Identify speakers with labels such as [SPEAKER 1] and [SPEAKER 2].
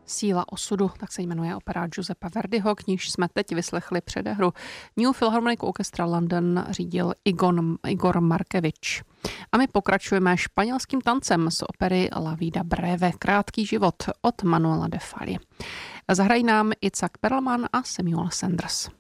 [SPEAKER 1] Síla osudu, tak se jmenuje opera Giuseppa Verdiho, k níž jsme teď vyslechli předehru. New Philharmonic Orchestra London řídil Igor Markevič. A my pokračujeme španělským tancem z opery La Vida Breve, Krátký život od Manuela de Falla. Zahrají nám Itzhak Perlman a Samuel Sanders.